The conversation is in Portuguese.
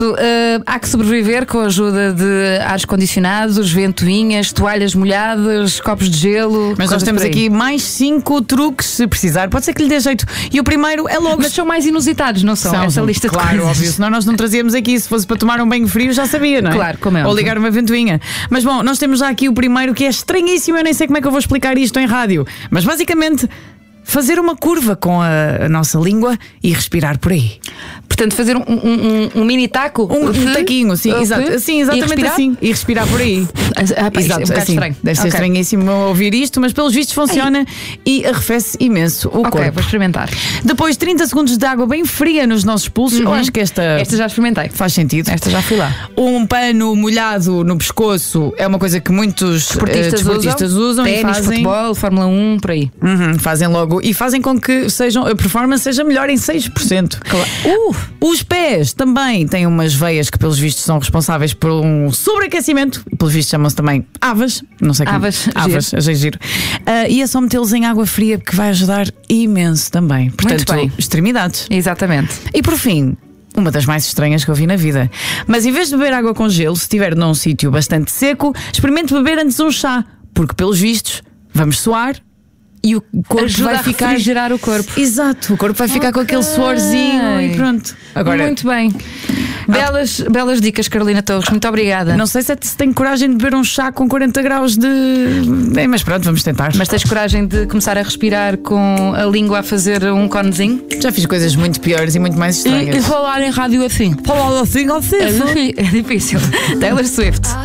Há que sobreviver com a ajuda de ares condicionados, ventoinhas, toalhas molhadas, copos de gelo. Mas nós temos aqui mais 5 truques se precisar. Pode ser que lhe dê jeito. E o primeiro é logo. Mas são mais inusitados, não são? Essa lista de claro, coisas. óbvio. Senão nós não trazíamos aqui. Se fosse para tomar um banho frio, já sabia, não é? Claro, como é. Ou ligar uma ventoinha. Mas bom, nós temos já aqui o primeiro que é estranhíssimo. Eu nem sei como é que eu vou explicar isto em rádio. Mas basicamente, fazer uma curva com a nossa língua e respirar por aí. Portanto, fazer um mini taco? Um taquinho, sim, exato. Sim, exatamente assim. E respirar por aí. Exato, é um bocado estranho. Deve ser estranhíssimo ouvir isto, mas pelos vistos funciona e arrefece imenso o corpo. Ok, vou experimentar. Depois 30 segundos de água bem fria nos nossos pulsos. Eu acho que esta já experimentei. Faz sentido. Esta já fui lá. Um pano molhado no pescoço é uma coisa que muitos desportistas usam. Ténis, e fazem futebol, Fórmula 1, por aí. Fazem logo e fazem com que a performance seja melhor em 6%. Claro. Os pés também têm umas veias que pelos vistos são responsáveis por um sobreaquecimento. Pelos vistos chamam-se também avas. Não sei como. Avas, achei giro. E é só metê-los em água fria que vai ajudar imenso também. Portanto, muito bem. extremidades. Exatamente. E por fim, uma das mais estranhas que eu vi na vida. Mas em vez de beber água com gelo, se estiver num sítio bastante seco, experimente beber antes um chá. Porque pelos vistos vamos suar e o corpo ajuda vai ficar a refrigerar o corpo. Exato, o corpo vai ficar com aquele suorzinho e pronto. Agora, muito bem. Belas dicas, Carolina Torres. Muito obrigada. Não sei se tenho coragem de beber um chá com 40 graus de. Mas pronto, vamos tentar. Mas tens coragem de começar a respirar com a língua a fazer um conezinho? Já fiz coisas muito piores e muito mais estranhas. E falar em rádio assim? Falar assim, É difícil. Taylor Swift.